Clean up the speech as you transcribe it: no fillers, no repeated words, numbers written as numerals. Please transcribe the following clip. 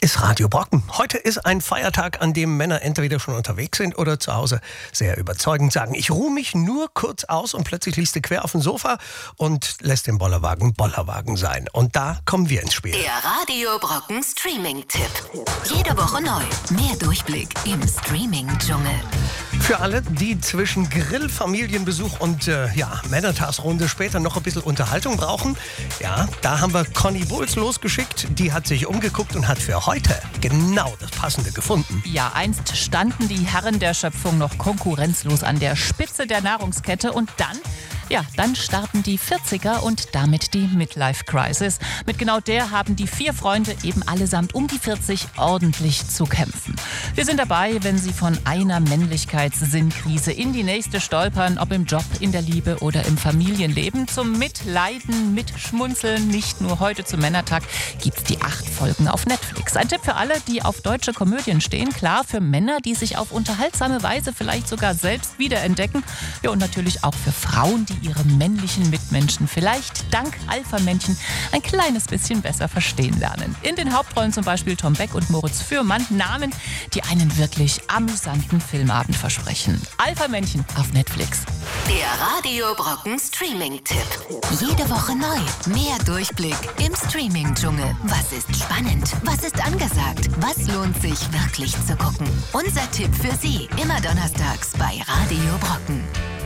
ist Radio Brocken. Heute ist ein Feiertag, an dem Männer entweder schon unterwegs sind oder zu Hause sehr überzeugend sagen: Ich ruhe mich nur kurz aus, und plötzlich liegst du quer auf dem Sofa und lässt den Bollerwagen Bollerwagen sein. Und da kommen wir ins Spiel. Der Radio Brocken Streaming-Tipp. Jede Woche neu. Mehr Durchblick im Streaming-Dschungel. Für alle, die zwischen Grill, Familienbesuch und Männertagsrunde später noch ein bisschen Unterhaltung brauchen, ja, da haben wir Conny Bulls losgeschickt. Die hat sich umgeguckt und hat für heute genau das Passende gefunden. Ja, einst standen die Herren der Schöpfung noch konkurrenzlos an der Spitze der Nahrungskette und dann starten die 40er und damit die Midlife-Crisis. Mit genau der haben die 4 Freunde eben allesamt um die 40 ordentlich zu kämpfen. Wir sind dabei, wenn sie von einer Männlichkeitssinnkrise in die nächste stolpern, ob im Job, in der Liebe oder im Familienleben. Zum Mitleiden, Mitschmunzeln, nicht nur heute zum Männertag, gibt's die 8 Folgen auf Netflix. Ein Tipp für alle, die auf deutsche Komödien stehen. Klar, für Männer, die sich auf unterhaltsame Weise vielleicht sogar selbst wiederentdecken. Ja, und natürlich auch für Frauen, die ihre männlichen Mitmenschen vielleicht dank Alpha-Männchen ein kleines bisschen besser verstehen lernen. In den Hauptrollen zum Beispiel Tom Beck und Moritz Fürmann, Namen, die einen wirklich amüsanten Filmabend versprechen. Alpha-Männchen auf Netflix. Der Radio Brocken Streaming-Tipp. Jede Woche neu. Mehr Durchblick im Streaming-Dschungel. Was ist spannend? Was ist angesagt? Was lohnt sich wirklich zu gucken? Unser Tipp für Sie. Immer donnerstags bei Radio Brocken.